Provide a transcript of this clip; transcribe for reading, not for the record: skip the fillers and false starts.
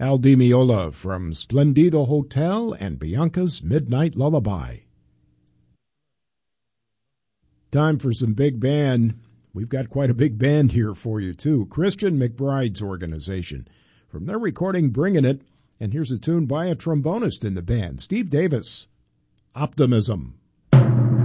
Al Di Meola from Splendido Hotel and Bianca's Midnight Lullaby. Time for some big band. We've got quite a big band here for you, too. Christian McBride's organization. From their recording, Bringing It, and here's a tune by a trombonist in the band, Steve Davis, Optimism.